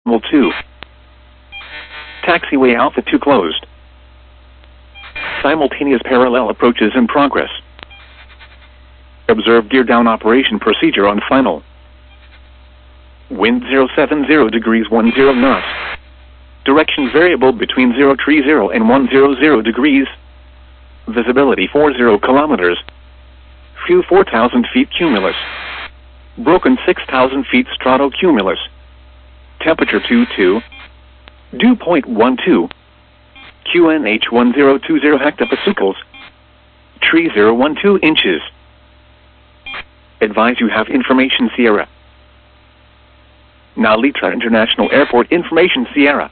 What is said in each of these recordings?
2. Taxiway Alpha 2 closed. Simultaneous parallel approaches in progress. Observe gear down operation procedure on final. Wind 070 degrees 10 knots. Direction variable between 030 and 100 degrees. Visibility 40 kilometers. Few 4,000 feet cumulus. Broken 6,000 feet stratocumulus. Temperature 22. Dew point 12. QNH 1020 hectopascals. Tree 012 inches. Advise you have information Sierra. Nalitra International Airport information Sierra.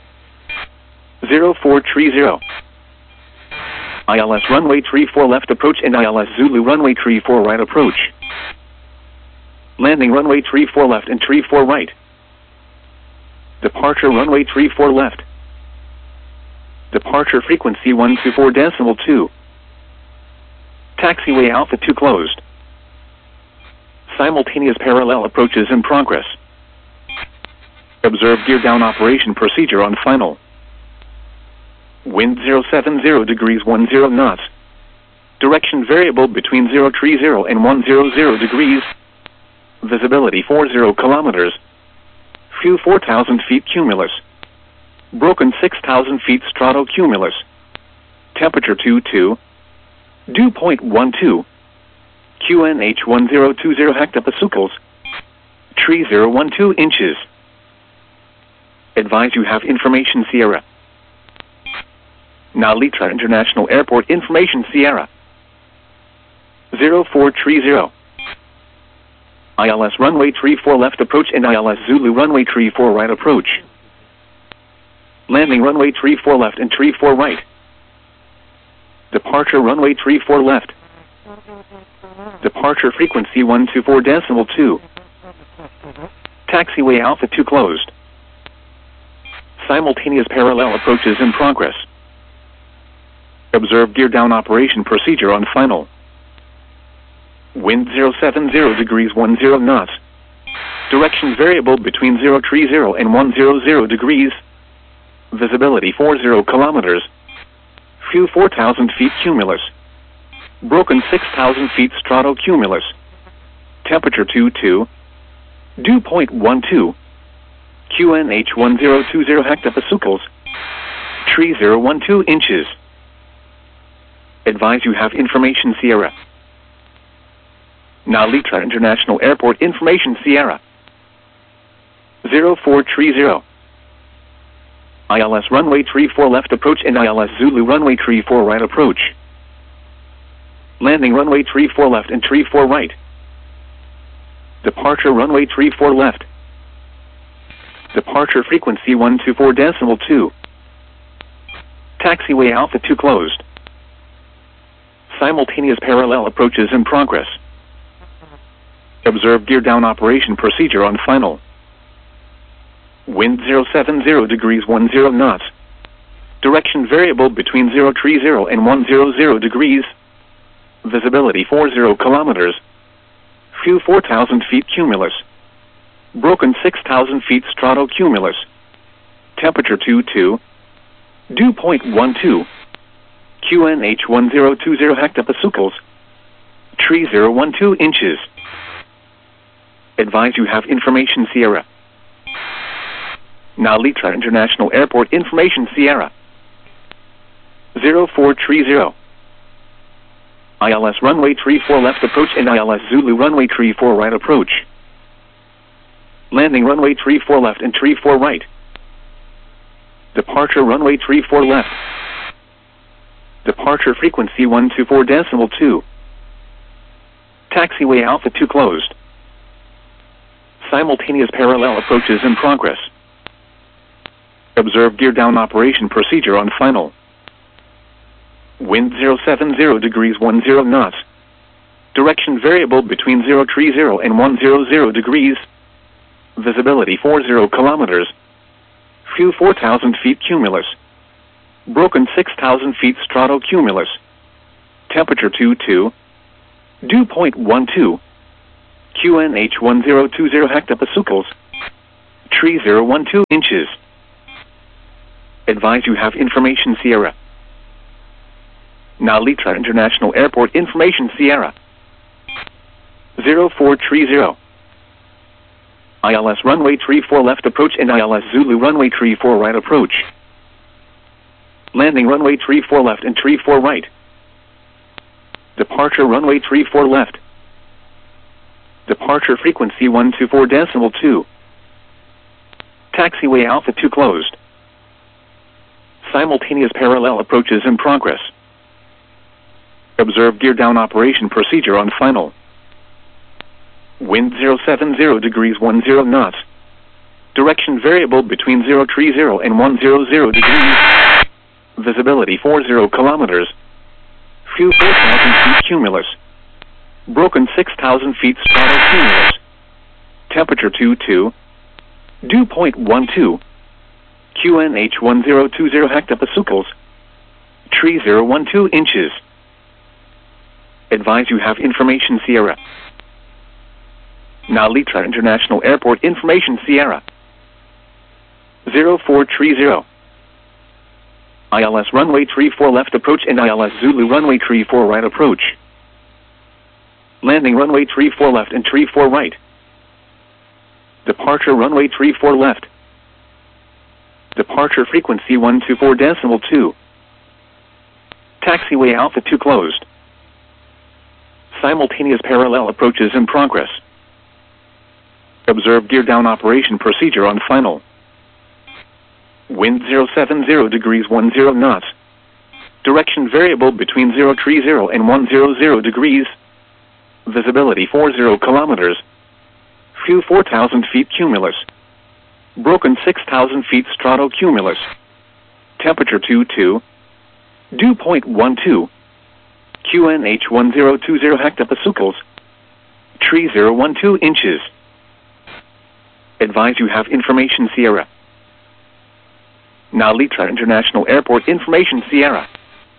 0430. ILS runway 34 left approach and ILS Zulu runway 34 right approach. Landing runway 34 left and 34 right. Departure runway 34 left. Departure frequency 124.2. Taxiway Alpha 2 closed. Simultaneous parallel approaches in progress. Observe gear down operation procedure on final. Wind 070 degrees 10 knots. Direction variable between 030 and 100 degrees. Visibility 40 kilometers. Few 4,000 feet cumulus. Broken 6,000 feet stratocumulus. Temperature 22. Dew point 12. QNH 1020 hectopascals. Tree 012 inches. Advise you have information Sierra. Nalitra International Airport information Sierra. 0430. ILS runway 34 left approach and ILS Zulu runway 34 right approach. Landing runway 34 left and 34 right. Departure runway 34 left. Departure frequency 124.2. Taxiway Alpha 2 closed. Simultaneous parallel approaches in progress. Observe gear down operation procedure on final. Wind 070 degrees 10 knots. Direction variable between 030 and 100 degrees. Visibility 40 kilometers. Few 4,000 feet cumulus. Broken 6,000 feet stratocumulus. Temperature 22. Dew point 12. QNH 1020 hectopascals. Tree 012 inches. Advise you have information Sierra. Nalitra International Airport information Sierra. 0430. ILS runway 34 left approach and ILS Zulu runway 34 right approach. Landing runway 34 left and 34 right. Departure runway 34 left. Departure frequency 124.2. Taxiway Alpha 2 closed. Simultaneous parallel approaches in progress. Observe gear down operation procedure on final. Wind 070 degrees 10 knots. Direction variable between 030 and 100 degrees. Visibility 40 kilometers. Few 4,000 feet cumulus. Broken 6,000 feet stratocumulus. Temperature 22. Dew point 12. QNH 1020 hectopascals. Tree 012 inches. Advise you have information Sierra. Nalitra International Airport information Sierra. 0430. ILS runway 34 left approach and ILS Zulu runway 34 right approach. Landing runway 34 left and 34 right. Departure runway 34 left. Departure frequency 124.2. Taxiway Alpha 2 closed. Simultaneous parallel approaches in progress. Observe gear down operation procedure on final. Wind 070 degrees 10 knots. Direction variable between 030 and 100 degrees. Visibility 40 kilometers. Few 4,000 feet cumulus. Broken 6,000 feet stratocumulus. Temperature 22. Dew point 12. QNH 1020 hectopascals. 3012 inches. Advise you have information Sierra. Now Litra International Airport information Sierra. 0430. ILS runway 34 left approach and ILS Zulu runway 34 right approach. Landing runway 34 left and 34 right. Departure runway 34 left. Departure frequency 124.2. Taxiway Alpha 2 closed. Simultaneous parallel approaches in progress. Observe gear down operation procedure on final. Wind 070 degrees 10 knots. Direction variable between 030 and 100 degrees. Visibility 40 kilometers. Few 4,000 feet cumulus. Broken 6,000 feet stratocumulus. Temperature 22. Dew point 12. QNH 1020 hectopascals. 3012 inches. Advise you have information Sierra. Now Litra International Airport information Sierra. 0430. ILS runway 34 left approach and ILS Zulu runway 34 right approach. Landing runway 34 left and 34 right. Departure runway 34 left. Departure frequency 124.2. Taxiway Alpha 2 closed. Simultaneous parallel approaches in progress. Observe gear down operation procedure on final. Wind 070 degrees 10 knots. Direction variable between 030 and 100 degrees. Visibility 40 kilometers. Few 4,000 feet cumulus. Broken 6,000 feet stratocumulus. Temperature 22. Dew point 12. QNH 1020 hectopascals. 3012 inches. Advise you have information Sierra. Now Litra International Airport information Sierra.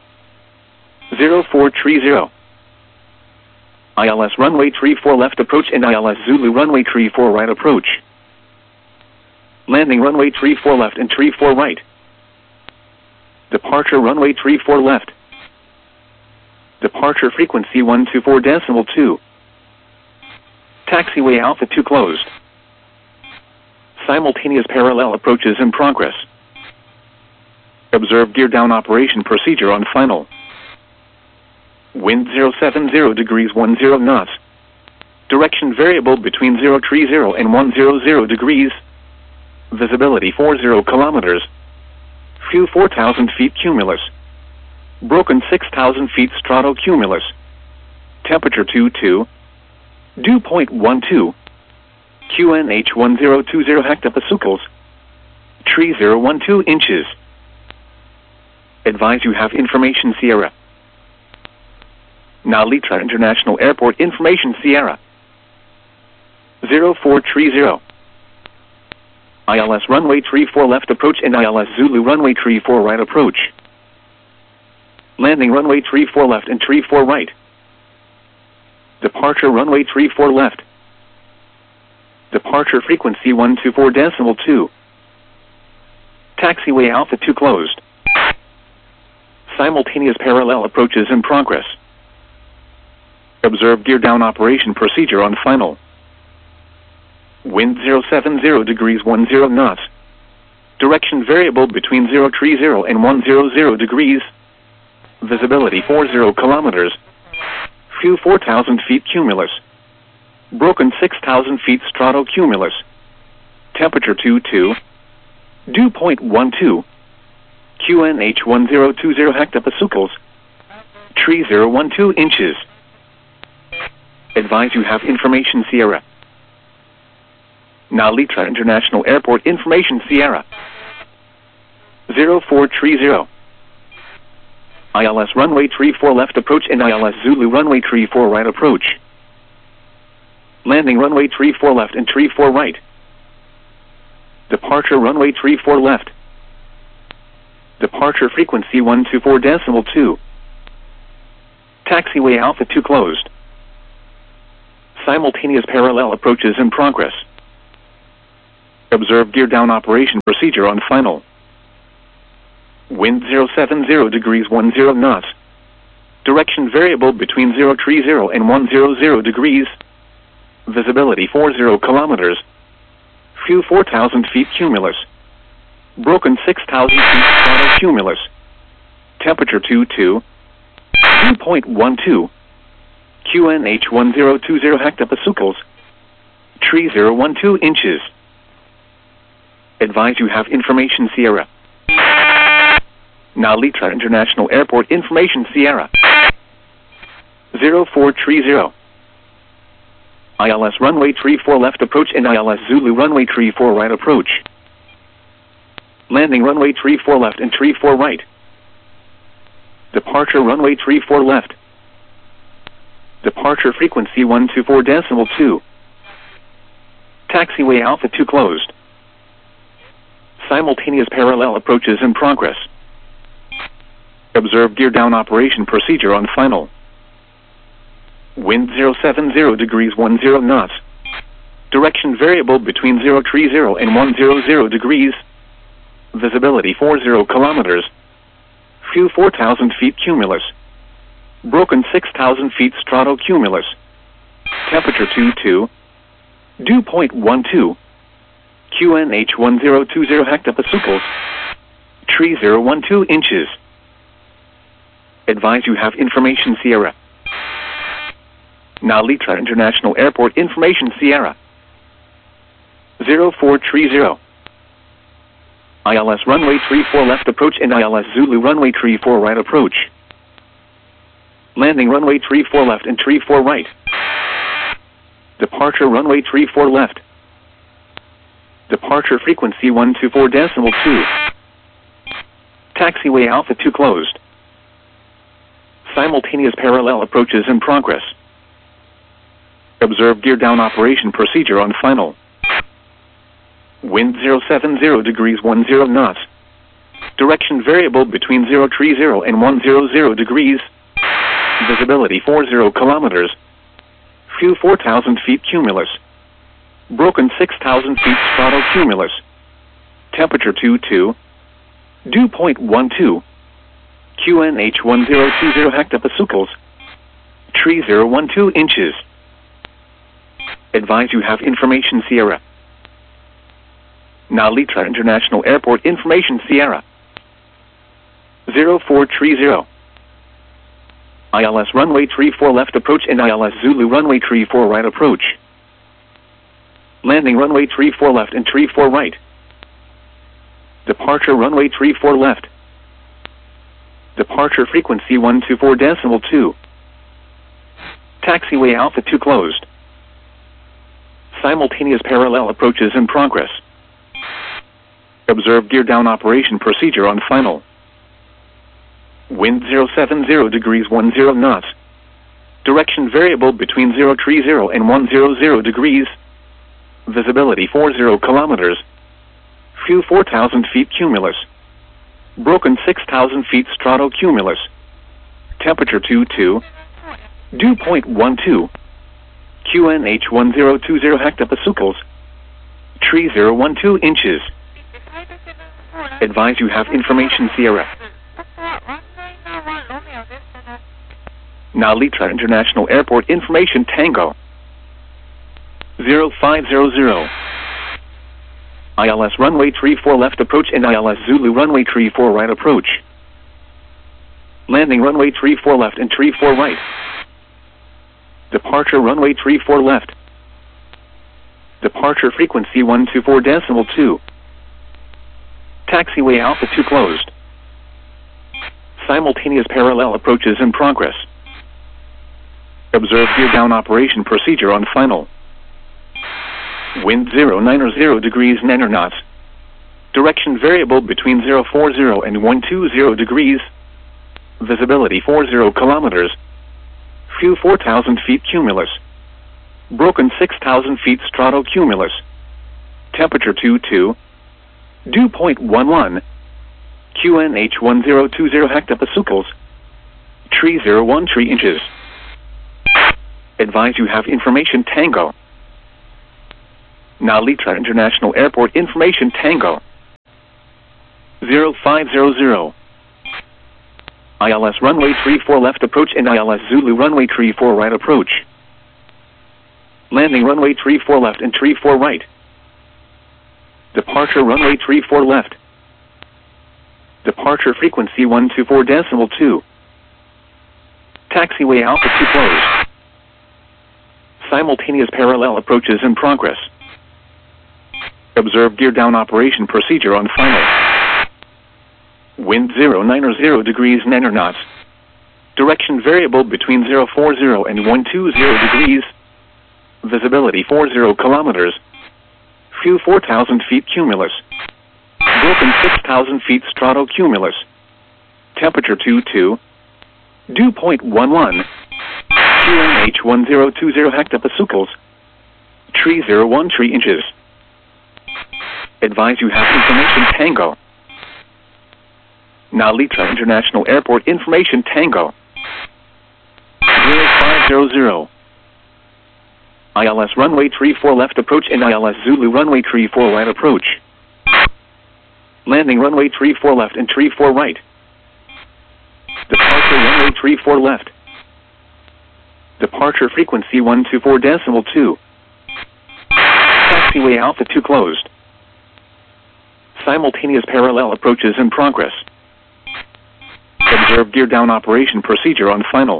0430. ILS runway 34 left approach and ILS Zulu runway 34 right approach. Landing runway 34 left and 34 right. Departure runway 34 left. Departure frequency 124.2. Taxiway Alpha 2 closed. Simultaneous parallel approaches in progress. Observe gear down operation procedure on final. Wind 070 degrees 10 knots. Direction variable between 030 and 100 degrees. Visibility 40 kilometers. Few 4,000 feet cumulus. Broken 6,000 feet stratocumulus. Temperature 22. Dew point 12. QNH 1020 hectopascals. 3012 inches. Advise you have information Sierra. Now Litra International Airport information Sierra. 0430. ILS runway 34 left approach and ILS Zulu runway 34 right approach. Landing runway 34 left and 34 right. Departure runway 34 left. Departure frequency 124.2. Taxiway Alpha 2 closed. Simultaneous parallel approaches in progress. Observe gear down operation procedure on final. Wind 070 degrees 10 knots. Direction variable between 030 and 100 degrees. Visibility 40 kilometers. Few 4,000 feet cumulus. Broken 6,000 feet stratocumulus. Temperature 22. Dew point 12. QNH 1020 hectopascals. 3012 inches. Advise you have information Sierra. Now Litra International Airport information Sierra. 0430. ILS runway 34 left approach and ILS Zulu runway 34 right approach. Landing runway 34 left and 34 right. Departure runway 34 left. Departure frequency 124.2. Taxiway Alpha 2 closed. Simultaneous parallel approaches in progress. Observe gear down operation procedure on final. Wind 070 degrees 10 knots. Direction variable between 030 and 100 degrees. Visibility 40 kilometers. Fuel 4,000 feet cumulus. Broken 6,000 feet throttle cumulus. Temperature 22. Dew point 12. QNH 1020 hectopascals. Tree 012 inches. Advise you have information Sierra. Now Litra International Airport information Sierra. 0430. ILS runway 34 left approach and ILS Zulu runway 34 right approach. Landing runway 34 left and 34 right. Departure runway 34 left. Departure frequency 124.2. Taxiway Alpha 2 closed. Simultaneous parallel approaches in progress. Observe gear down operation procedure on final. Wind 070 degrees 10 knots. Direction variable between 030 and 100 degrees. Visibility 40 kilometers. Fuel 4,000 feet cumulus. Broken 6,000 feet strato cumulus. Temperature 22. Dew point 12. QNH 1020 hectopascals. Tree 012 inches. Advise you have information Sierra. Now Litra International Airport information Sierra. 0430. ILS runway 34 left approach and ILS Zulu runway 34 right approach. Landing runway 34 left and 34 right. Departure runway 34 left. Departure frequency 124.2. Taxiway Alpha 2 closed. Simultaneous parallel approaches in progress. Observe gear down operation procedure on final. Wind 070 degrees 10 knots. Direction variable between 030 and 100 degrees. Visibility 40 kilometers. Fuel 4,000 feet cumulus. Broken 6,000 feet strato cumulus. Temperature 22. Dew point 12. QNH 1020 hectopascals. Tree 012 inches. Advise you have information Sierra. Now Litra International Airport information Sierra. 0430. ILS runway 34 left approach and ILS Zulu runway 34 right approach. Landing runway 34 left and 34 right. Departure runway 34 left. Departure frequency 124.2. Taxiway Alpha 2 closed. Simultaneous parallel approaches in progress. Observe gear down operation procedure on final. Wind 070 degrees 10 knots. Direction variable between 030 and 100 degrees. Visibility 40 kilometers. Fuel 4,000 feet cumulus. Broken 6,000 feet strato cumulus. Temperature 22. Dew point 12. QNH 1020 hectopascals. Tree 012 inches. Advise you have information Sierra. Now Litra International Airport information Tango. 0500. ILS runway 34 left approach and ILS Zulu runway 34 right approach. Landing runway 34 left and 34 right. Departure runway 34 left. Departure frequency 124.2. Taxiway Alpha 2 closed. Simultaneous parallel approaches in progress. Observe gear down operation procedure on final. Wind 090 degrees 9 knots. Direction variable between 040 and 120 degrees. Visibility 40 kilometers. Fuel 4,000 feet cumulus. Broken 6,000 feet strato cumulus. Temperature 22. Dew point 11. QNH 1020 hectopascals. Tree 013 inches. Advise you have information Tango. Now Litra International Airport information Tango 0500. ILS runway 34 left approach and ILS Zulu runway 34 right approach. Landing runway 34 left and 34 right. Departure runway 34 left. Departure frequency 124.2. Taxiway Alpha 2 closed. Simultaneous parallel approaches in progress. Observe gear down operation procedure on final. Wind 090 degrees 9 knots. Direction variable between 040 and 120 degrees. Visibility 40 kilometers. Few 4,000 feet cumulus. Broken 6,000 feet stratocumulus. Temperature 22. Dew point 11. QNH 1020 hectopascals. Tree 01 tree inches. Advise you have information Tango. Now Litra International Airport information Tango 0500. ILS runway 34 left approach and ILS Zulu runway 34 right approach. Landing runway 34 left and 34 right. Departure runway 34 left. Departure frequency 124.2. Taxiway Alpha 2 closed. Simultaneous parallel approaches in progress. Observe gear down operation procedure on final.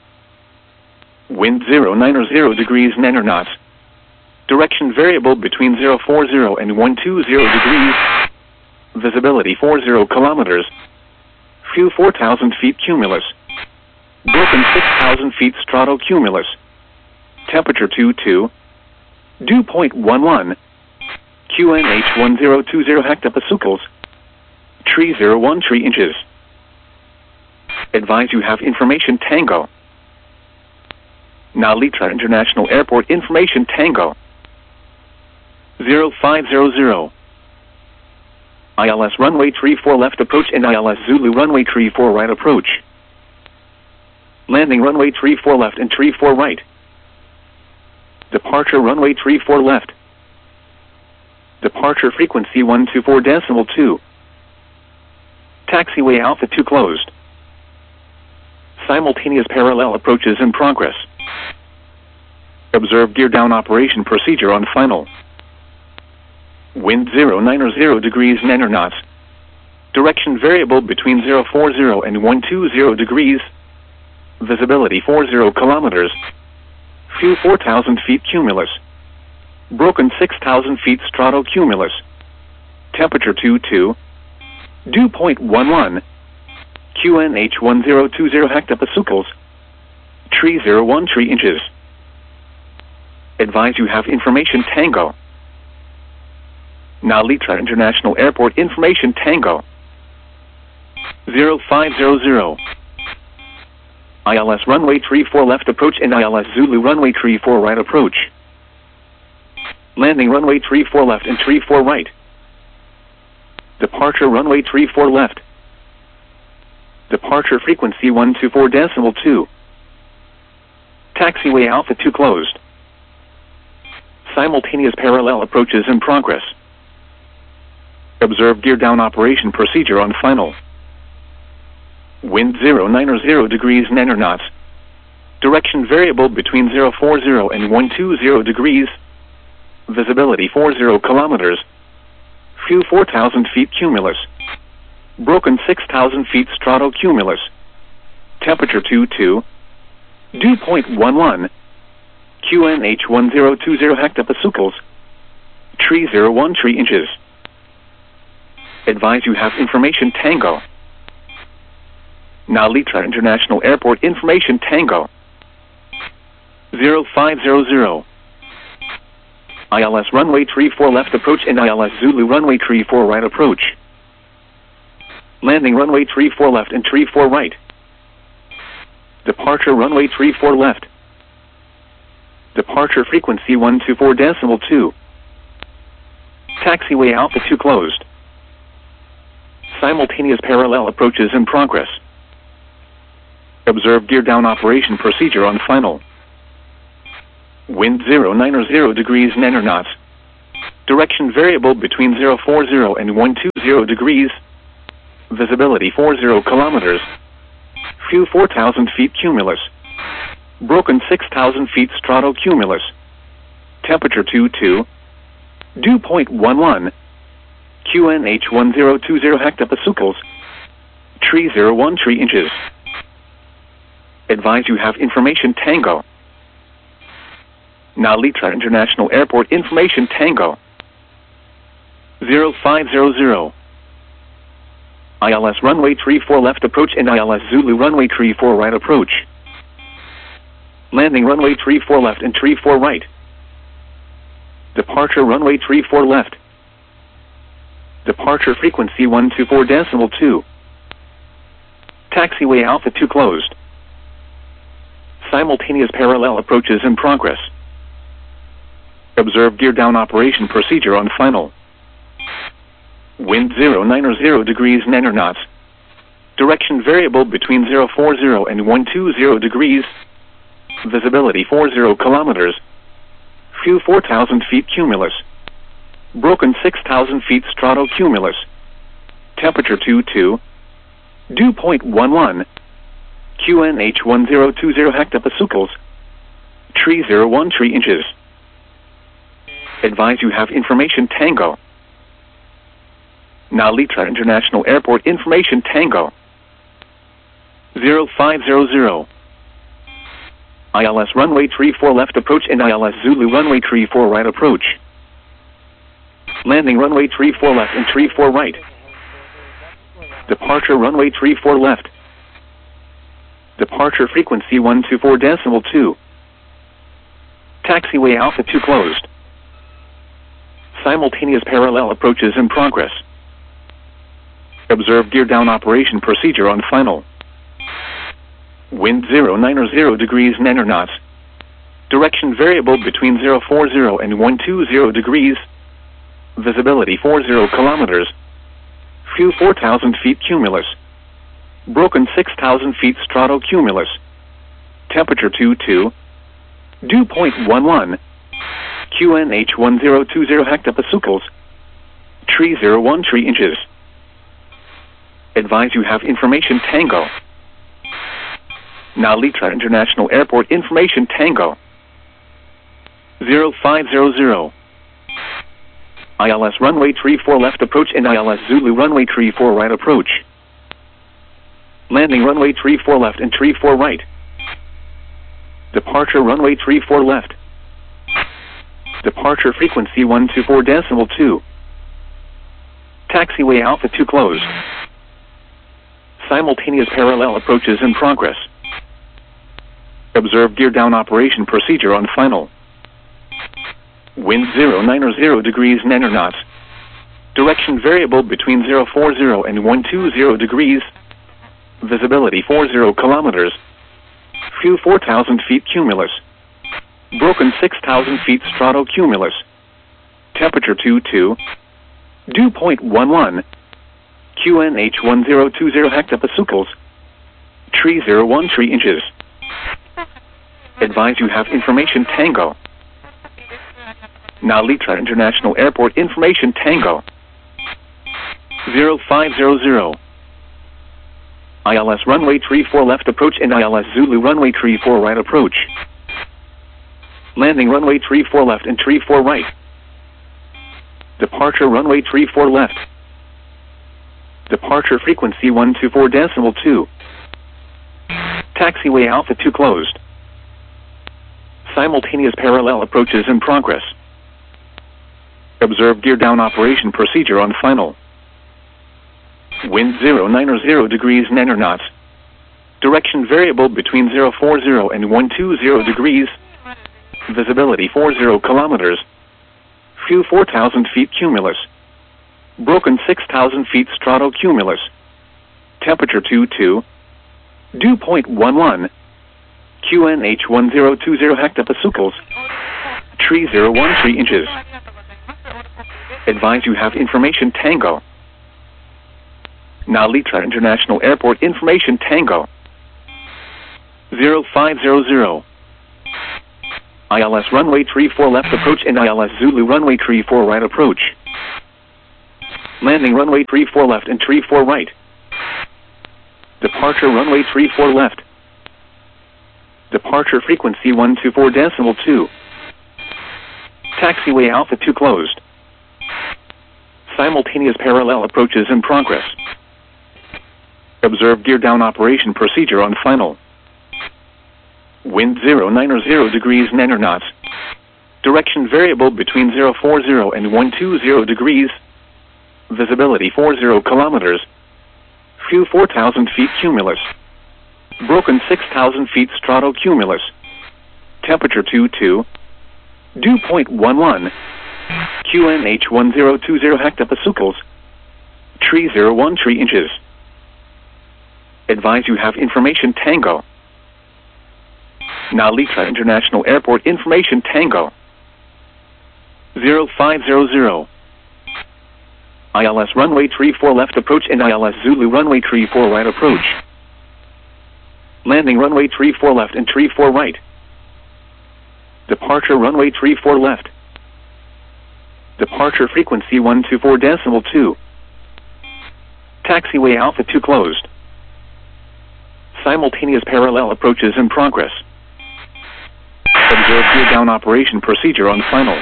Wind 090 degrees 9 knots. Direction variable between 040 and 120 degrees. Visibility 40 kilometers. Few 4,000 feet cumulus. Broken 6,000 feet stratocumulus. Temperature 22. Dew point 11. QNH 1020 hectopascals. Tree 01 tree inches. Advise you have information Tango. Now Litra International Airport information Tango 0500. ILS runway 34 left approach and ILS Zulu runway 34 right approach. Landing runway 34 left and 34 right. Departure runway 34 left. Departure frequency 124.2. Taxiway Alpha 2 closed. Simultaneous parallel approaches in progress. Observe gear down operation procedure on final. Wind 090 degrees 9 knots. Direction variable between 040 and 120 degrees. Visibility 40 kilometers. Few 4,000 feet cumulus. Broken 6,000 feet stratocumulus. Temperature 22. Dew point 11. QNH 1020 hectopascals. Tree 01 tree inches. Advise you have information Tango. Now Litra International Airport information Tango 0500. ILS runway 34 left approach and ILS Zulu runway 34 right approach. Landing runway 34 left and 34 right. Departure runway 34 left. Departure frequency 124.2. Taxiway Alpha 2 closed. Simultaneous parallel approaches in progress. Observe gear down operation procedure on final. Wind 090 degrees 9 knots. Direction variable between 040 and 120 degrees. Visibility 40 kilometers. Few 4,000 feet cumulus. Broken 6,000 feet stratocumulus. Temperature 22. Dew point 11. QNH 1020 hectopascals. Tree 01 tree inches. Advise you have information Tango. Now Litra International Airport information Tango 0500. ILS runway 34 left approach and ILS Zulu runway 34 right approach. Landing runway 34 left and 34 right. Departure runway 34 left. Departure frequency 124.2. Taxiway Alpha 2 closed. Simultaneous parallel approaches in progress. Observe gear down operation procedure on final. Wind 090 degrees 9 knots. Direction variable between 040 and 120 degrees. Visibility 40 kilometers. View 4,000 feet cumulus. Broken 6,000 feet stratocumulus. Temperature 22. Dew point 11. QNH 1020 hectopascals. Tree 01 3 inches. Advise you have information Tango. Nalitra International Airport information Tango. 0500. ILS runway 34 left approach and ILS Zulu runway 34 right approach. Landing runway 34 left and 34 right. Departure runway 34 left. Departure frequency 124.2. Taxiway Alpha 2 closed. Simultaneous parallel approaches in progress. Observe gear down operation procedure on final. Wind 090 degrees 9 knots. Direction variable between 040 and 120 degrees. Visibility 40 kilometers. View 4,000 feet cumulus. Broken 6,000 feet stratocumulus. Temperature 22. Dew point 11. QNH 1020 hectopascals. Tree 01 3 inches. Advise you have information Tango. Nalitra International Airport information Tango. 0500. ILS runway 34 left approach and ILS Zulu runway 34 right approach. Landing runway 34 left and 34 right. Departure runway 34 left. Departure frequency 124.2. Taxiway Alpha 2 closed. Simultaneous parallel approaches in progress. Observe gear down operation procedure on final. Wind 090 degrees 9 knots. Direction variable between 040 and 120 degrees. Visibility 40 kilometers. View 4,000 feet cumulus. Broken 6,000 feet stratocumulus. Temperature 22. Dew point 11. QNH 1020 hectopascals. Tree 01 3 inches. Advise you have information Tango. Nalitra International Airport information Tango. 0500. ILS runway 34 left approach and ILS Zulu runway 34 right approach. Landing runway 34 left and 34 right. Departure runway 34 left. Departure frequency 124.2. Taxiway Alpha 2 closed. Simultaneous parallel approaches in progress. Observe gear down operation procedure on final. Wind 090 degrees 9 knots. Direction variable between 040 and 120 degrees. Visibility 40 kilometers. View 4,000 feet cumulus. Broken 6,000 feet stratocumulus. Temperature 22. Dew point 11. QNH 1020 hectopascals. Tree 01 3 inches. Advise you have information Tango. Nalitra International Airport information Tango. 0500. ILS runway 34 left approach and ILS Zulu runway 34 right approach. Landing runway 34 left and 34 right. Departure runway 34 left. Departure frequency 124.2. Taxiway Alpha 2 closed. Simultaneous parallel approaches in progress. Observe gear down operation procedure on final. Wind 090 degrees 9 knots. Direction variable between 040 and 120 degrees. Visibility 40 kilometers. View 4,000 feet cumulus. Broken 6,000 feet stratocumulus. Temperature 22. Dew point 11. QNH 1020 hectopascals. Tree 01 3 inches. Advise you have information Tango. Nalitra International Airport information Tango. 0500. ILS runway 34 left approach and ILS Zulu runway 34 right approach. Landing runway 34 left and 34 right. Departure runway 34 left. Departure frequency 124.2. Taxiway Alpha 2 closed. Simultaneous parallel approaches in progress. Observe gear down operation procedure on final. Wind 090 degrees 9 knots. Direction variable between 040 and 120 degrees. Visibility 40 kilometers. Few 4,000 feet cumulus. Broken 6,000 feet stratocumulus. Temperature 22. Dew point 11. QNH 1020 hectopascals. Tree 01 tree inches. Advise you have information Tango. Nalitra International Airport information Tango. 0500. ILS runway 34 left approach and ILS Zulu runway 34 right approach. Landing runway 34 left and 34 right. Departure runway 34 left. Departure frequency 124.2. Taxiway Alpha 2 closed. Simultaneous parallel approaches in progress. Observe gear down operation procedure on final.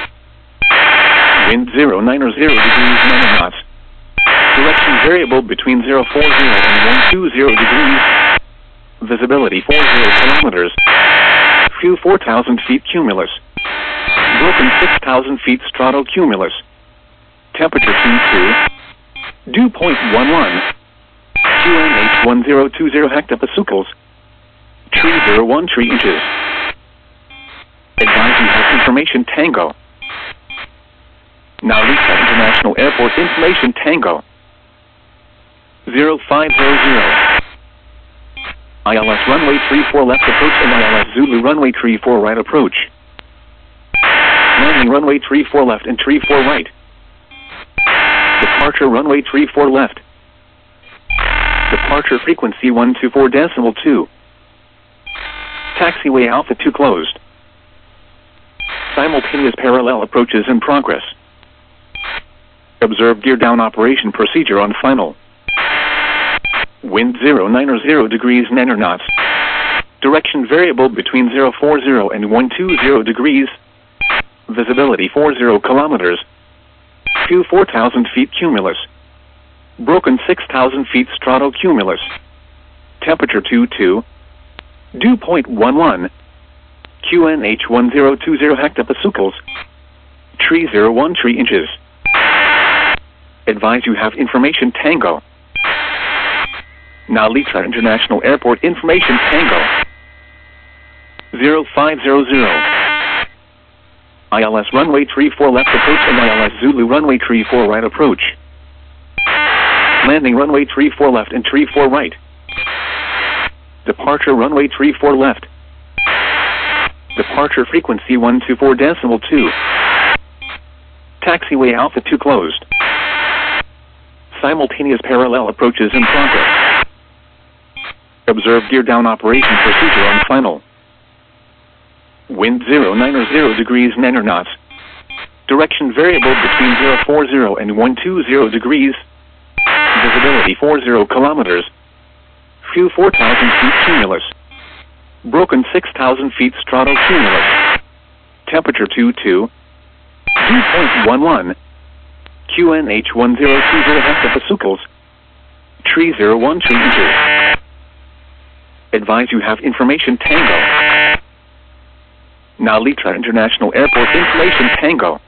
Wind 090 degrees 9 knots. Direction variable between 040 and 120 degrees. Visibility 40 kilometers. Few 4,000 feet cumulus. Broken 6,000 feet stratocumulus. Temperature 22. Dew point 11. QNH 1020 hectopascals. Tree 01 tree inches. Advise you have information Tango. Narita International Airport information Tango. 0500. ILS runway 34 left approach and ILS Zulu runway 34 right approach. Landing runway 34 left and 34 right. Departure runway 34 left. Departure frequency 124.2. Taxiway Alpha 2 closed. Simultaneous parallel approaches in progress. Observe gear down operation procedure on final. Wind 090 degrees 9 knots. Direction variable between 040 and 120 degrees. Visibility 40 kilometers. Few 4,000 feet cumulus. Broken 6,000 feet stratocumulus. Temperature 22. Dew point 11. QNH 1020 hectopascals. Tree 01 tree inches. Advise you have information Tango. Nalitra International Airport information Tango. 0500. ILS runway 34 left approach and ILS Zulu runway 34 right approach. Landing runway 34 left and 34 right. Departure runway 34 left. Departure frequency 124.2. Taxiway Alpha 2 closed. Simultaneous parallel approaches in progress. Observe gear down operation procedure on final. Wind 090 degrees 9 knots. Direction variable between 040 and 120 degrees. Visibility 40 kilometers. Few 4,000 feet cumulus. Broken 6,000 feet stratocumulus. Temperature 22. Dew point 11. QNH 1020 hectopascals. Tree 01 tree inches. Advise you have information Tango. Nalitra International Airport information Tango.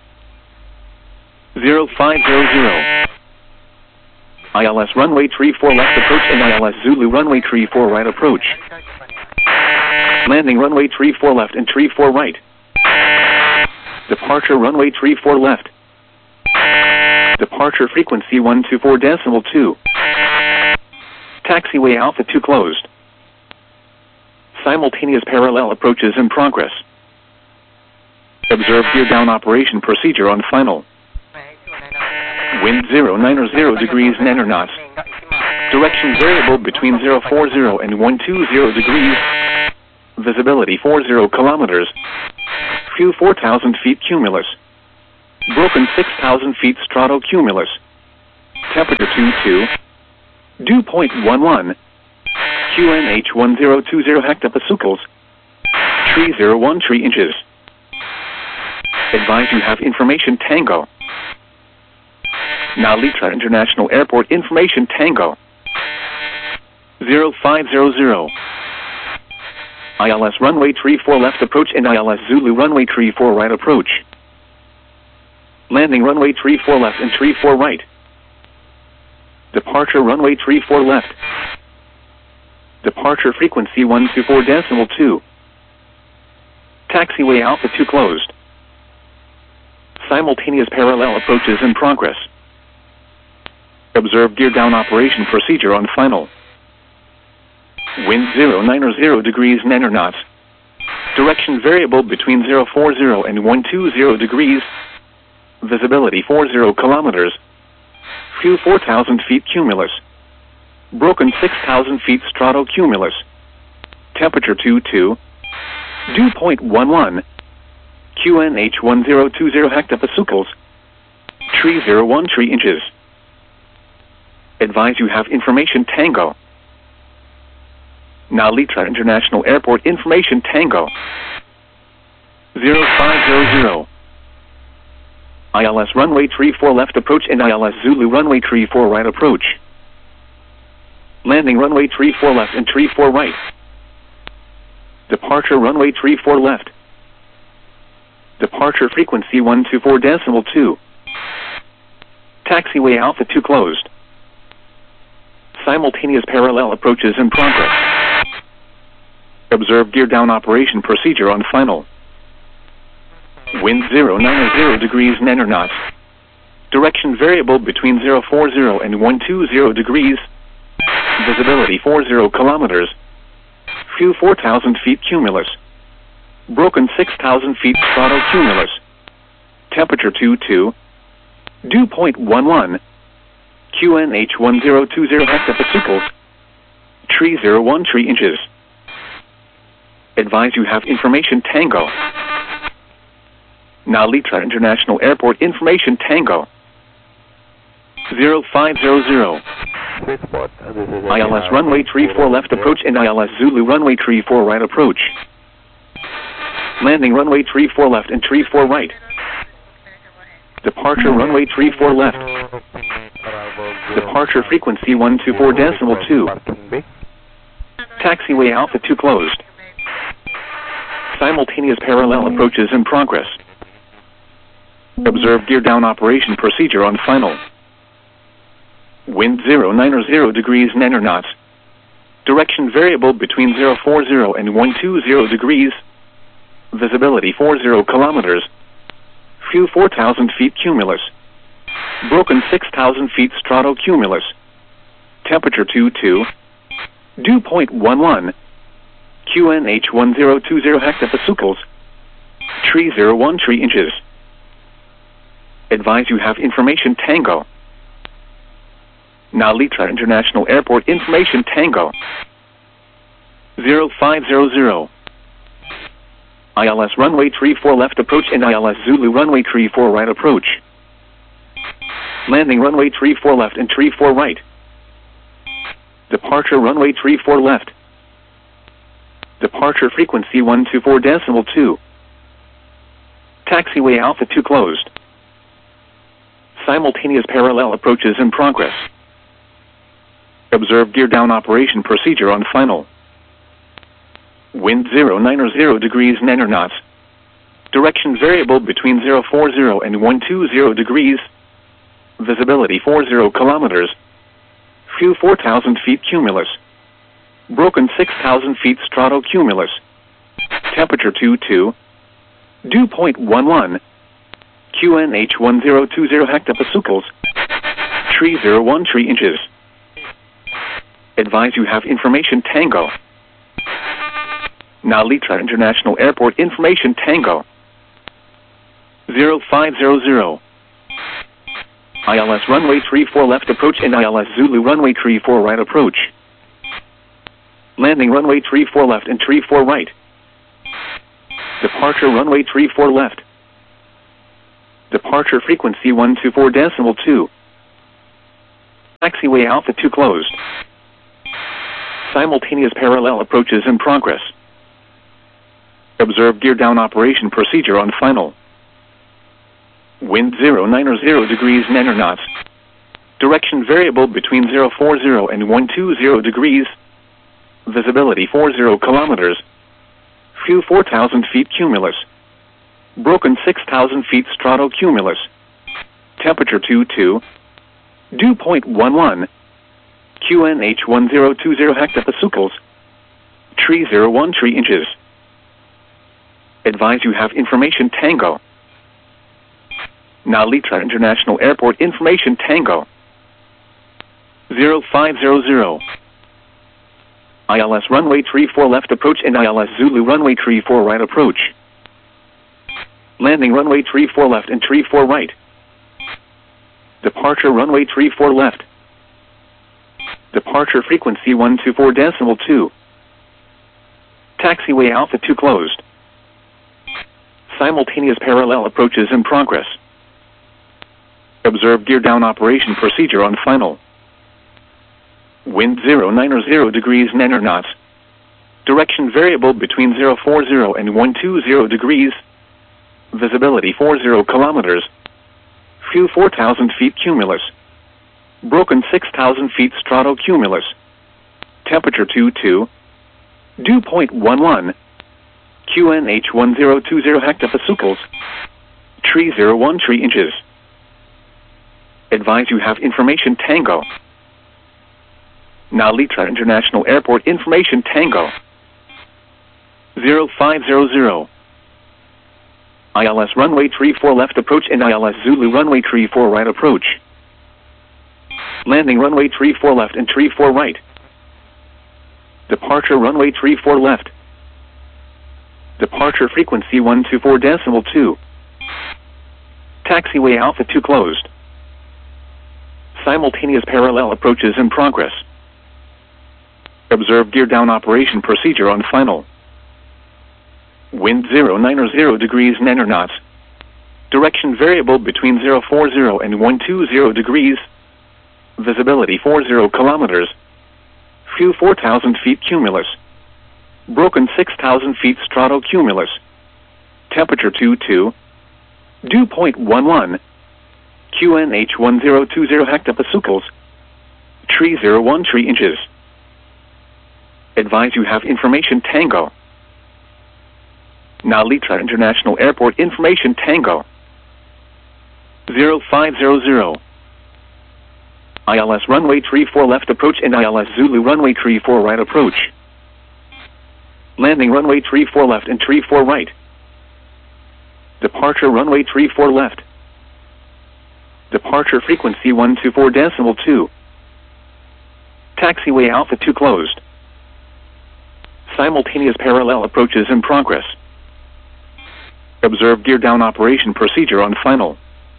0500. ILS runway 34 left approach and ILS Zulu runway 34 right approach. Landing runway 34 left and 34 right. Departure runway 34 left. Departure frequency 124.2. Taxiway Alpha 2 closed. Simultaneous parallel approaches in progress. Observe gear down operation procedure on final. Wind 090 degrees 9 knots. Direction variable between 040 and 120 degrees. Visibility 40 kilometers. View 4,000 feet cumulus. Broken 6,000 feet stratocumulus. Temperature 22. Dew point 11. QNH 1020 hectopascals. Tree 01 tree inches. Advise you have information Tango. Now Litra International Airport information Tango. 0500. ILS runway 34 left approach and ILS Zulu runway 34 right approach. Landing runway 34 left and 34 right. Departure runway 34 left. Departure frequency 124.2. Taxiway Alpha 2 closed. Simultaneous parallel approaches in progress. Observe gear down operation procedure on final. Wind 090 degrees 9 knots. Direction variable between 040 and 120 degrees. Visibility 40 kilometers. View 4,000 feet cumulus. Broken 6,000 feet stratocumulus. Temperature 22. Dew point 11. QNH 1020 hectopascals. Tree 01 tree inches. Advise you have information Tango. Now Litra International Airport information Tango. 0500. ILS runway 34 left approach and ILS Zulu runway 34 right approach. Landing runway 34 left and 34 right. Departure runway 34 left. Departure frequency 124.2. Taxiway Alpha 2 closed. Simultaneous parallel approaches in progress. Observe gear down operation procedure on final. Wind 090 degrees 9 knots. Direction variable between 040 and 120 degrees. Visibility 40 kilometers. View 4,000 feet cumulus. Broken 6,000 feet stratocumulus. Temperature 22. Dew point 11. QNH 1020 hectopascals. Tree 01 tree inches. Advise you have information Tango. Now Litra International Airport information Tango. 0500. ILS runway 34 left approach and ILS Zulu runway 34 right approach. Landing runway 34 left and 34 right. Departure runway 34 left. Departure frequency 124.2. Taxiway Alpha 2 closed. Simultaneous parallel approaches in progress. Observe gear down operation procedure on final. Wind 090 degrees 9 knots. Direction variable between 040 and 120 degrees. Visibility 40 kilometers. View 4,000 feet cumulus. Broken 6,000 feet stratocumulus. Temperature 22. Dew point 11. QNH 1020 hectopascals. Tree 01 tree inches. Advise you have information Tango. Now Litra International Airport information Tango. 0500. ILS runway 34 left approach and ILS Zulu runway 34 right approach. Landing runway 34 left and 34 right. Departure runway 34 left. Departure frequency 124.2. Taxiway Alpha 2 closed. Simultaneous parallel approaches in progress. Observe gear down operation procedure on final. Wind 090 degrees 9 knots. Direction variable between 040 and 120 degrees. Visibility 40 kilometers. View 4,000 feet cumulus. Broken 6,000 feet stratocumulus. Temperature 22. Dew point 11. QNH 1020 hectopascals. Tree 01 tree inches. Advise you have information Tango. Now Litra International Airport information Tango. 0500. ILS runway 34 left approach and ILS Zulu runway 34 right approach. Landing runway 34 left and 34 right. Departure runway 34 left. Departure frequency 124.2. Taxiway Alpha 2 closed. Simultaneous parallel approaches in progress. Observe gear down operation procedure on final. Wind 090 degrees 9 knots. Direction variable between 040 and 120 degrees. Visibility 40 kilometers. Few 4,000 feet cumulus. Broken 6,000 feet stratocumulus. Temperature 22. Dew point 11. QNH 1020 hectopascals. Tree 01 tree inches. Advise you have information Tango. Now Litra International Airport information Tango. 0500. ILS runway 34 left approach and ILS Zulu runway 34 right approach. Landing runway 34 left and 34 right. Departure runway 34 left. Departure frequency 124.2. Taxiway Alpha 2 closed. Simultaneous parallel approaches in progress. Observe gear down operation procedure on final. Wind 090 degrees 9 knots. Direction variable between 040 and 120 degrees. Visibility 40 kilometers. Few 4,000 feet cumulus. Broken 6,000 feet stratocumulus. Temperature 22. Dew point 11. QNH 1020 hectopascals. Tree 01 tree inches. Advise you have information Tango. Now Litra International Airport information Tango. 0500. ILS runway 34 left approach and ILS Zulu runway 34 right approach. Landing runway 34 left and 34 right. Departure runway 34 left. Departure frequency 124.2. Taxiway Alpha 2 closed. Simultaneous parallel approaches in progress. Observe gear down operation procedure on final. Wind 090 degrees 9 knots. Direction variable between 040 and 120 degrees. Visibility 40 kilometers. Few 4,000 feet cumulus. Broken 6,000 feet stratocumulus. Temperature 22. Dew point 11. QNH 1020 hectopascals. Tree 01 tree inches. Advise you have information Tango. Now Litra International Airport information Tango. 0500. ILS runway 34 left approach and ILS Zulu runway 34 right approach. Landing runway 34 left and 34 right. Departure runway 34 left. Departure frequency 124.2. Taxiway Alpha 2 closed. Simultaneous parallel approaches in progress. Observe gear down operation procedure on final.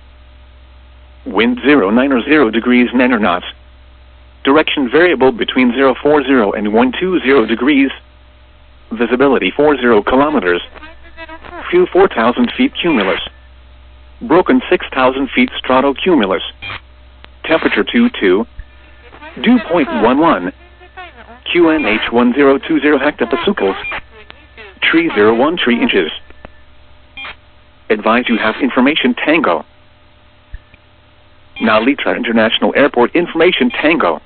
Wind 090 degrees 9 knots. Direction variable between 040 and 120 degrees. Visibility 40 kilometers. Few 4,000 feet cumulus. Broken 6,000 feet stratocumulus. Temperature 22. Dew point 11. QNH 1020 hectopascals. Tree 01 tree inches. Advise you have information Tango. Now Litra International Airport information Tango.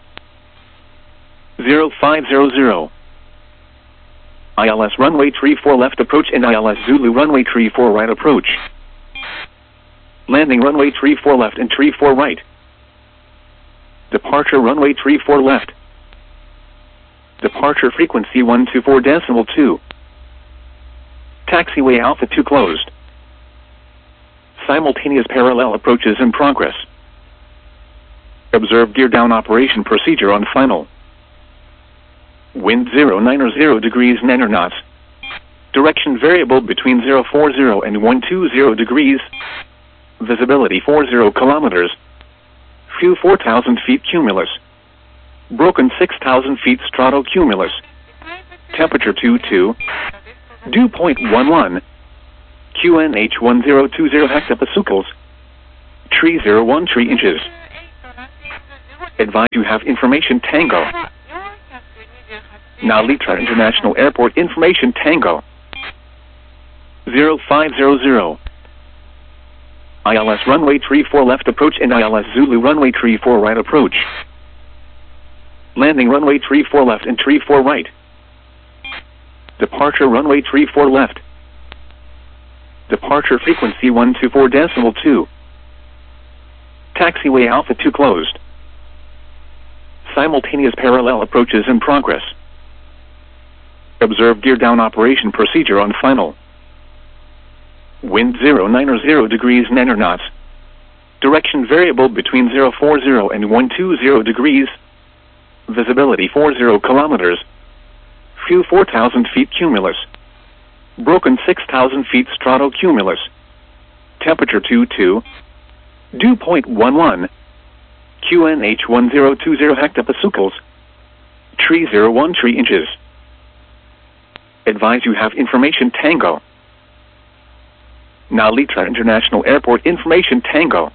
0500. ILS runway 34 left approach and ILS Zulu runway 34 right approach. Landing runway 34 left and 34 right. Departure runway 34 left. Departure frequency 124.2. Taxiway Alpha 2 closed. Simultaneous parallel approaches in progress. Observe gear down operation procedure on final. Wind 090 degrees 9 knots. Direction variable between 040 and 120 degrees. Visibility 40 kilometers. Few 4,000 feet cumulus. Broken 6,000 feet stratocumulus. Temperature 22. Dew point 11. QNH 1020 hectopascals. Tree 01 3 inches. Advise you have information Tango. Narita International Airport information Tango. 0500. ILS runway 34 left approach and ILS Zulu runway 34 right approach. Landing runway 34 left and 34 right. Departure runway 34 left. Departure frequency 124.2. Taxiway Alpha 2 closed. Simultaneous parallel approaches in progress. Observe gear down operation procedure on final. Wind 090 degrees 9 knots. Direction variable between 040 and 120 degrees. Visibility 40 kilometers. Few 4,000 feet cumulus. Broken 6,000 feet stratocumulus. Temperature 22. Dew point 11. QNH 1020 hectopascals. Tree 01 3 inches. Advise you have information Tango. Narita International Airport information Tango.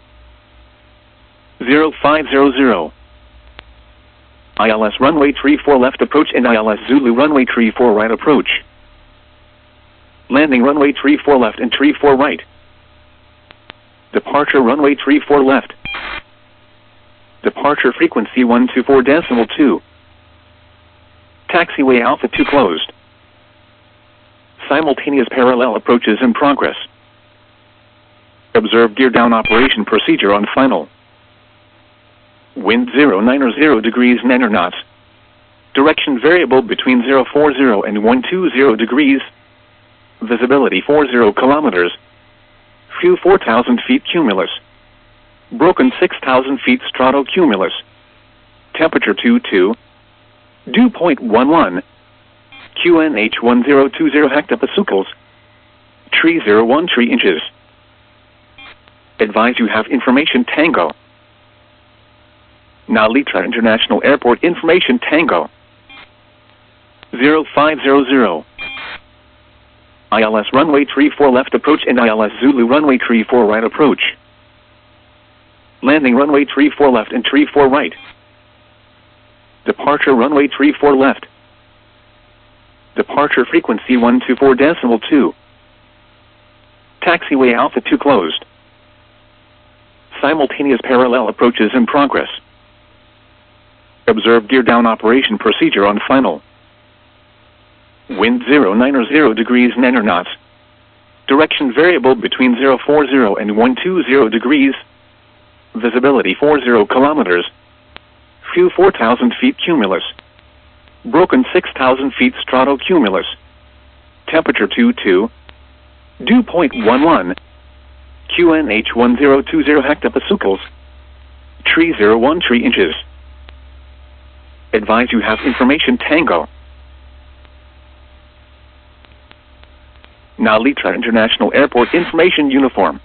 0500. ILS runway 34 left approach and ILS Zulu runway 34 right approach. Landing runway 34 left and 34 right. Departure runway 34 left. Departure frequency 124.2. Taxiway Alpha 2 closed. Simultaneous parallel approaches in progress. Observe gear down operation procedure on final. Wind 090 degrees 9 knots. Direction variable between 040 and 120 degrees. Visibility 40 kilometers. Few 4,000 feet cumulus. Broken 6,000 feet stratocumulus. Temperature 22. Dew point 11. QNH 1020 hectopascals. Tree 01 3 inches. Advise you have information Tango. Narita International Airport information Tango. 0500. ILS runway 34 left approach and ILS Zulu runway 34 right approach. Landing runway 34 left and 34 right. Departure runway 34 left. Departure frequency 124.2. Taxiway Alpha 2 closed. Simultaneous parallel approaches in progress. Observe gear down operation procedure on final. Wind 090 degrees 9 knots. Direction variable between 040 and 120 degrees. Visibility 40 kilometers. Few 4,000 feet cumulus. Broken 6,000 feet stratocumulus. Temperature 22. Dew point 11. QNH 1020 hectopascals. Tree 01 3 inches. Advise you have information Tango. Narita International Airport information uniform.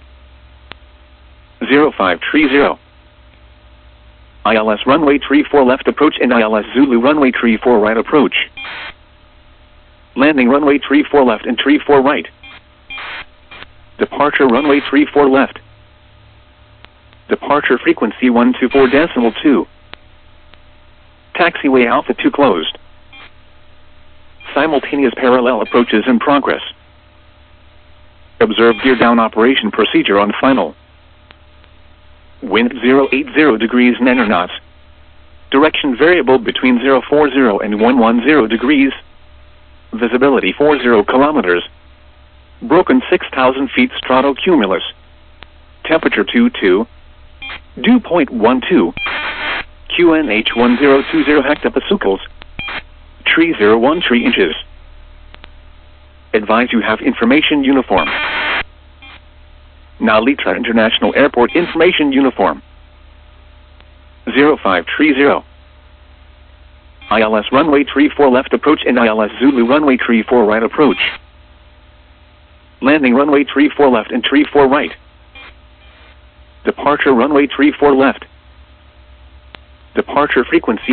0530. ILS runway 34 left approach and ILS Zulu runway 34 right approach. Landing runway 34 left and 34 right. Departure runway 34 left. Departure frequency 124.2. Taxiway Alpha 2 closed. Simultaneous parallel approaches in progress. Observe gear down operation procedure on final. Wind 080 degrees 9 knots. Direction variable between 040 and 110 degrees. Visibility 40 kilometers. Broken 6,000 feet stratocumulus. Temperature 22. Dew point 12. QNH 1020 hectopascals. Tree 01 3 inches. Advise you have information uniform. Narita International Airport information uniform. 0530. ILS runway 34 left approach and ILS Zulu runway 34 right approach. Landing runway 34 left and 34 right. Departure runway 34 left. Departure frequency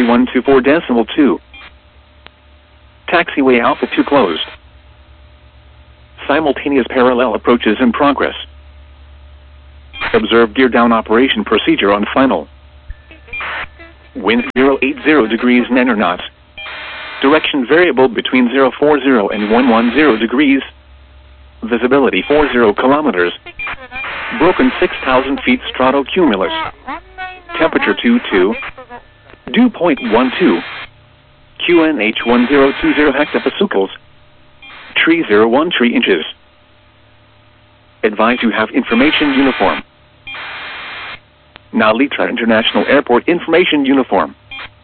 124.2. Taxiway Alpha 2 closed. Simultaneous parallel approaches in progress. Observe gear down operation procedure on final. Wind 080 degrees nanoknots. Direction variable between 040 and 110 degrees. Visibility 40 kilometers. Broken 6,000 feet stratocumulus. Temperature 22. Dew point 12. QNH 1020 hectopascals. Tree 01 tree inches. Advise you have information uniform. Nalitra International Airport information uniform.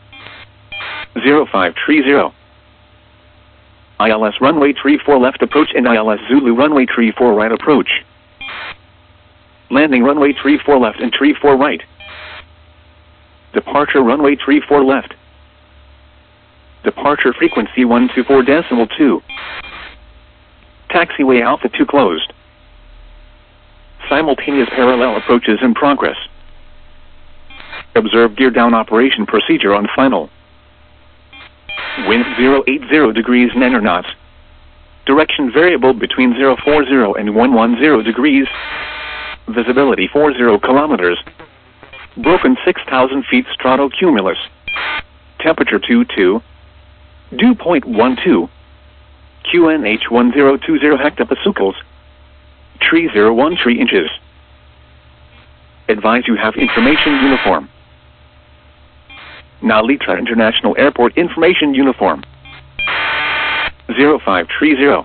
0530. ILS runway 34 left approach and ILS Zulu runway 34 right approach. Landing runway 34 left and 34 right. Departure runway 34 left. Departure frequency 124.2. Taxiway Alpha 2 closed. Simultaneous parallel approaches in progress. Observe gear down operation procedure on final. Wind 080 degrees nanoknots. Direction variable between 040 and 110 degrees. Visibility 40 kilometers. Broken 6,000 feet stratocumulus. Temperature 22. Dew point 12. QNH 1020 hectopascals. Tree 01 tree inches. Advise you have information uniform. Nalitra International Airport information uniform. 0530.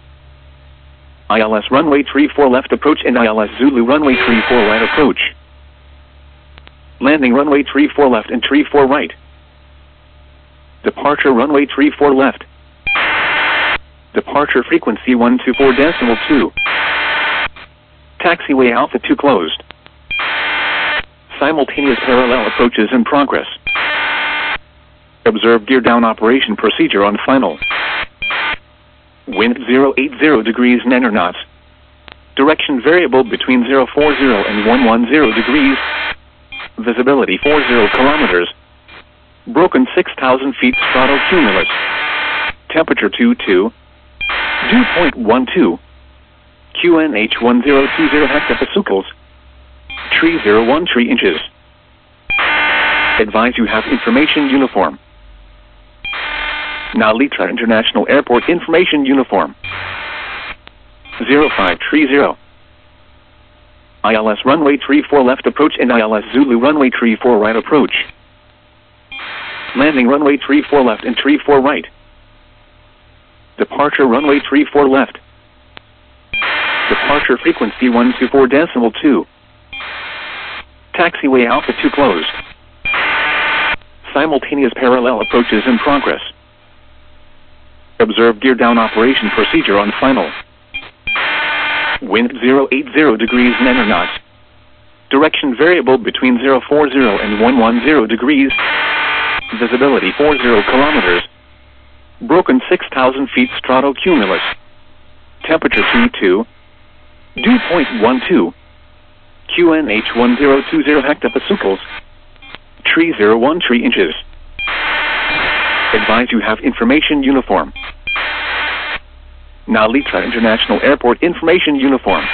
ILS runway 34 left approach and ILS Zulu runway 34 right approach. Landing runway 34 left and 34 right. Departure runway 34 left. Departure frequency 124.2. Taxiway Alpha 2 closed. Simultaneous parallel approaches in progress. Observe gear down operation procedure on final. Wind 080 degrees nanoknots. Direction variable between 040 and 110 degrees. Visibility 40 kilometers. Broken 6,000 feet stratocumulus. Temperature 22. Dew point 12. QNH 1020 hectopascals. Tree 01 tree inches. Advise you have information uniform. Nalitra International Airport information uniform. 0530. ILS runway 34 left approach and ILS Zulu runway 34 right approach. Landing runway 34 left and 34 right. Departure runway 34 left. Departure frequency 124.2. Taxiway Alpha 2 closed. Simultaneous parallel approaches in progress. Observe gear down operation procedure on final. Wind 080 degrees nanoknots. Direction variable between 040 and 110 degrees. Visibility 40 kilometers. Broken 6,000 feet stratocumulus. Temperature 22. Dew point 12. QNH 1020 hectopascals. Tree 01 tree inches. Advise you have information uniform. Nalitra International Airport information uniform.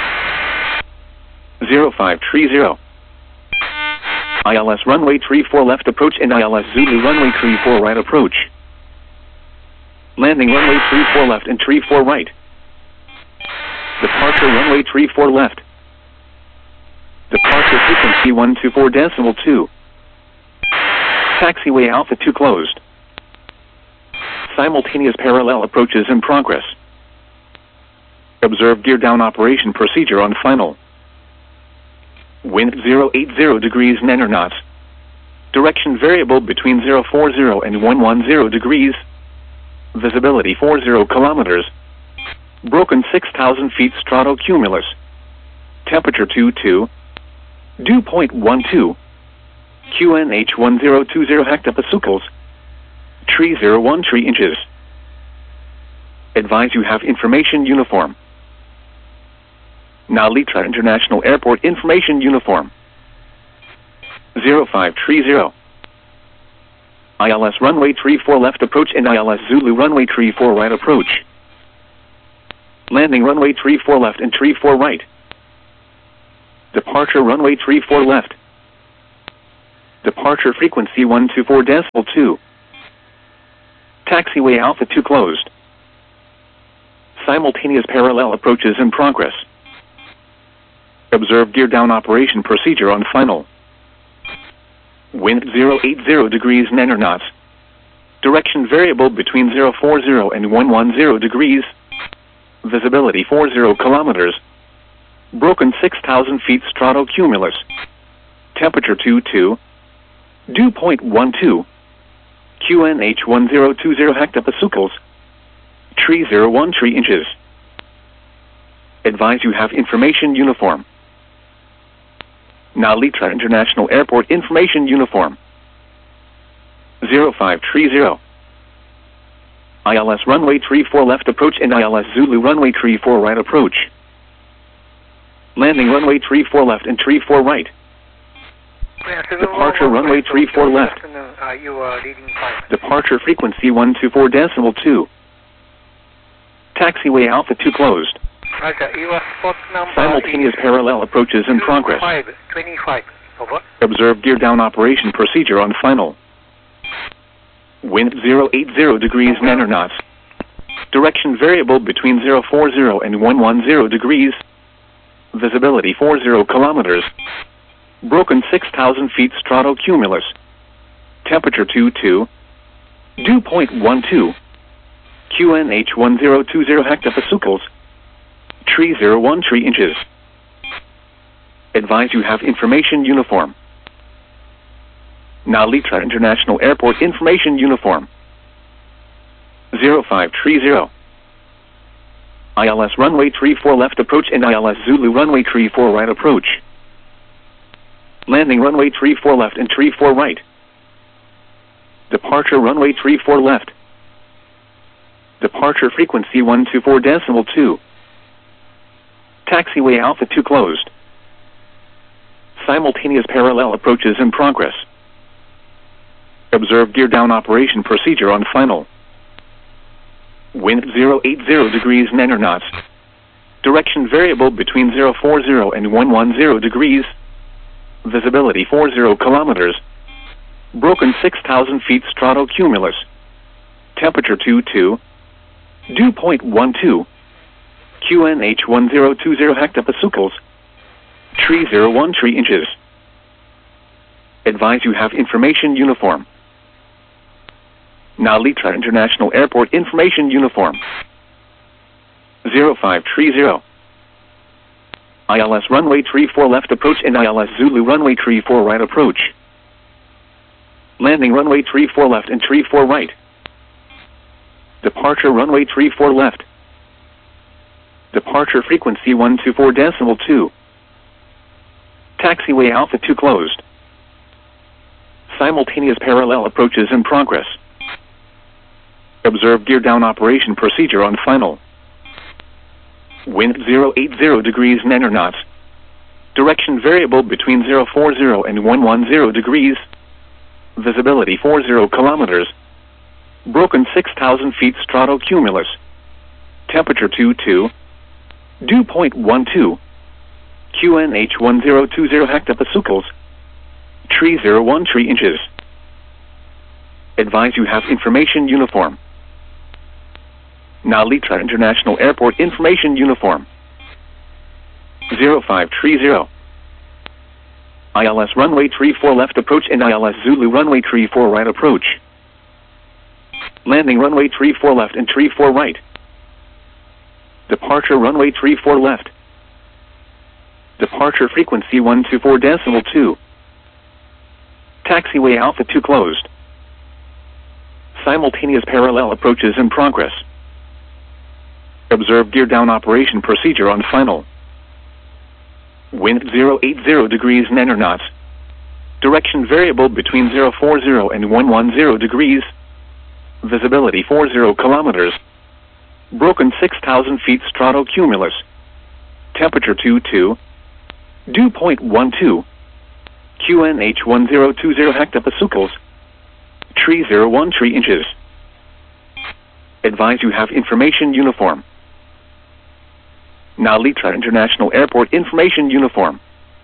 0530. ILS runway 34 left approach and ILS Zulu runway 34 right approach. Landing runway 34 left and 34 right. Departure runway 34 left. Departure frequency 124.2. Taxiway Alpha 2 closed. Simultaneous parallel approaches in progress. Observe gear down operation procedure on final. Wind 080 degrees nanoknots. Direction variable between 040 and 110 degrees. Visibility 40 kilometers. Broken 6,000 feet stratocumulus. Temperature 22. Dew point 12. QNH 1020 hectopascals. Tree 01 tree inches. Advise you have information uniform. Nalitra International Airport information uniform. 0530. ILS runway 34 left approach and ILS Zulu runway 34 right approach. Landing runway 34 left and 34 right. Departure runway 34 left. Departure frequency 124.2. Taxiway Alpha 2 closed. Simultaneous parallel approaches in progress. Observe gear down operation procedure on final. Wind 080 degrees 9 knots. Direction variable between 040 and 110 degrees. Visibility 40 kilometers. Broken 6,000 feet stratocumulus. Temperature 22. Dew point 12. QNH 1020 hectopascals. Tree 01 tree inches. Advise you have information uniform. Nalitra International Airport information uniform. 0530. ILS runway 34 left approach and ILS Zulu runway 34 right approach. Landing runway 34 left and 34 right. Departure runway 34 left. Departure frequency 124.2. Taxiway Alpha 2 closed. Simultaneous parallel approaches in progress. 25. Over. Observe gear down operation procedure on final. Wind 080 degrees 9 knots. Direction variable between 040 and 110 degrees. Visibility 40 kilometers. Broken 6,000 feet stratocumulus. Temperature 22. Dew point 12. QNH 1020 hectopascals. Tree 01 tree inches. Advise you have information uniform. Nalitra International Airport information uniform. 0530. ILS runway 34 left approach and ILS Zulu runway 34 right approach. Landing runway 34 left and 34 right. Departure runway 34 left. Departure frequency 124.2. Taxiway Alpha 2 closed. Simultaneous parallel approaches in progress. Observe gear down operation procedure on final. Wind 080 degrees 9 knots. Direction variable between 040 and 110 degrees. Visibility 40 kilometers. Broken 6,000 feet stratocumulus. Temperature 22. Dew point 12. QNH 1020 hectopascals. Tree 01 tree inches. Advise you have information uniform. Nalitra International Airport information uniform. 0530. ILS runway 34 left approach and ILS Zulu runway 34 right approach. Landing runway 34 left and 34 right. Departure runway 34 left. Departure frequency 124.2. Taxiway Alpha 2 closed. Simultaneous parallel approaches in progress. Observe gear down operation procedure on final. Wind 080 degrees 9 knots. Direction variable between 040 and 110 degrees. Visibility 40 kilometers. Broken 6,000 feet stratocumulus. Temperature 22. Dew point 12. QNH 1020 hectopascals. Tree 01 tree inches. Advise you have information uniform. Nalitra International Airport information uniform. 0530. ILS runway 34 left approach and ILS Zulu runway 34 right approach. Landing runway 34 left and 34 right. Departure runway 34 left. Departure frequency 124.2. Taxiway Alpha 2 closed. Simultaneous parallel approaches in progress. Observe gear down operation procedure on final. Wind 080 degrees 9 knots. Direction variable between 040 and 110 degrees. Visibility 40 kilometers. Broken 6,000 feet stratocumulus. Temperature 22. Dew point 12. QNH 1020 hectopascals. Tree 01 tree inches. Advise you have information uniform. Now Litra International Airport Information Uniform.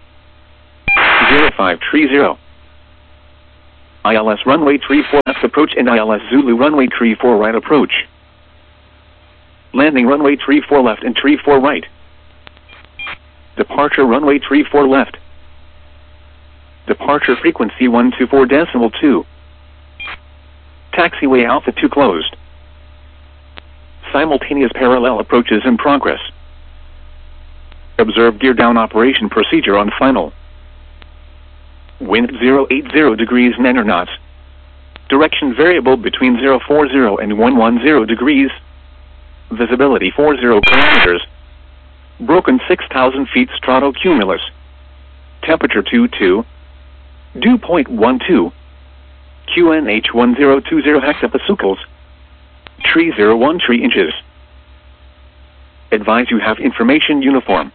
0530. ILS runway 34 left approach and ILS Zulu runway 34 right approach. Landing runway 34 left and 34 right. Departure runway 34 left. Departure frequency 124.2. Taxiway Alpha 2 closed. Simultaneous parallel approaches in progress. Observe gear down operation procedure on final. Wind 080 degrees 9 knots. Direction variable between 040 and 110 degrees. Visibility 40 kilometers. Broken 6,000 feet stratocumulus. Temperature 22. Dew point 12. QNH 1020 hectopascals. Tree 01 tree inches. Advise you have information uniform.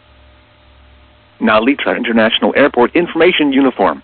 Now Litra International Airport Information Uniform.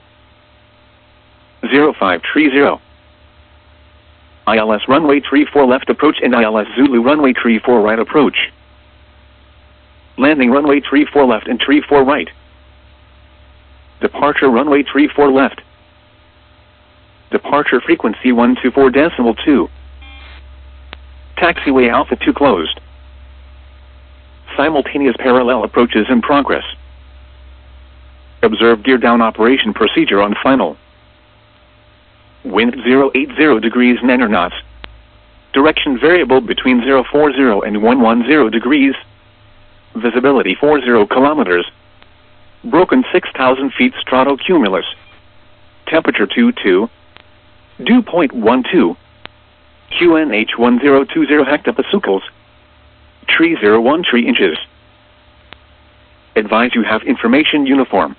0530. ILS runway 34 left approach and ILS Zulu runway 34 right approach. Landing runway 34 left and 34 right. Departure runway 34 left. Departure frequency 124.2. Taxiway Alpha 2 closed. Simultaneous parallel approaches in progress. Observe gear down operation procedure on final. Wind 080 degrees 9 knots. Direction variable between 040 and 110 degrees. Visibility 40 kilometers. Broken 6,000 feet stratocumulus. Temperature 22. Dew point 12. QNH 1020 hectopascals. Tree 01 tree inches. Advise you have information uniform.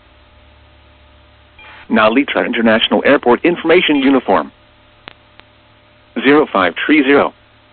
Now Litra International Airport Information Uniform. 0530.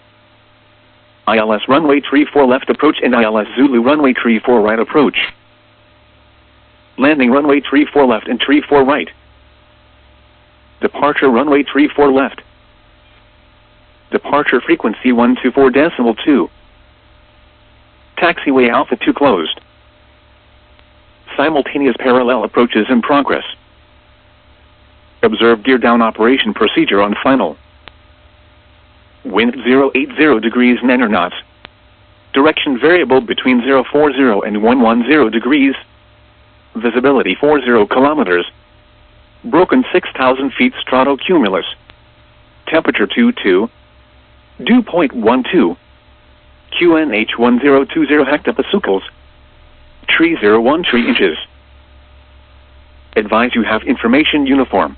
ILS runway 34 left approach and ILS Zulu runway 34 right approach. Landing runway 34 left and 34 right. Departure runway 34 left. Departure frequency 124.2. Taxiway Alpha 2 closed. Simultaneous parallel approaches in progress. Observe gear down operation procedure on final. Wind 080 degrees 9 knots. Direction variable between 040 and 110 degrees. Visibility 40 kilometers. Broken 6,000 feet stratocumulus. Temperature 22. Dew point 12. QNH 1020 hectopascals. Tree 01 tree inches. Advise you have information uniform.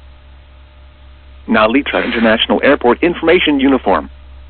Now Litra International Airport Information Uniform.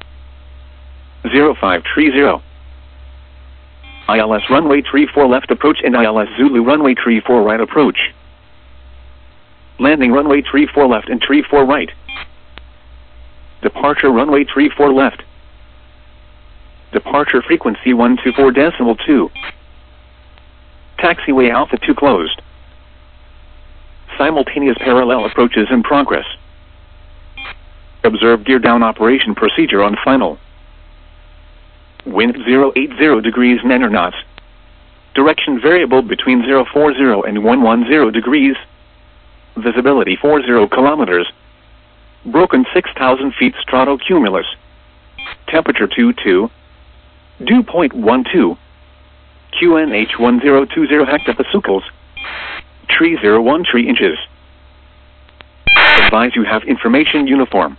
0530. ILS runway 34 left approach and ILS Zulu runway 34 right approach. Landing runway 34 left and 34 right. Departure runway 34 left. Departure frequency 124.2. Taxiway Alpha 2 closed. Simultaneous parallel approaches in progress. Observe gear down operation procedure on final. Wind 080 degrees 9 knots. Direction variable between 040 and 110 degrees. Visibility 40 kilometers. Broken 6,000 feet stratocumulus. Temperature 22. Dew point 12. QNH 1020 hectopascals. Tree 01 tree inches. Advise you have information uniform.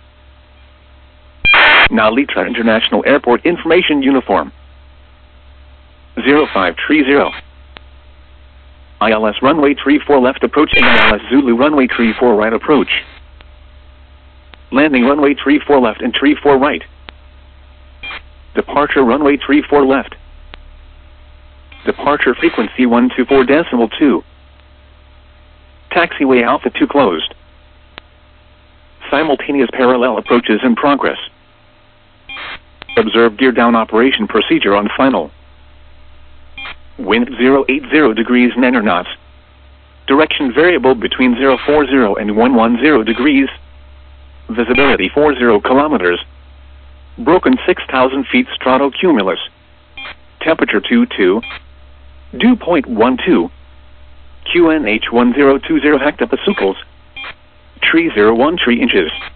Now Litra International Airport Information Uniform. 0530. ILS runway 34 left approach and ILS Zulu runway 34 right approach. Landing runway 34 left and 34 right. Departure runway 34 left. Departure frequency 124.2. Taxiway Alpha 2 closed. Simultaneous parallel approaches in progress. Observe gear down operation procedure on final. Wind 080 degrees 9 knots. Direction variable between 040 and 110 degrees. Visibility 40 kilometers. Broken 6,000 feet stratocumulus. temperature 22, dew point 12, QNH 1020 hectopascals, tree 01 3 inches.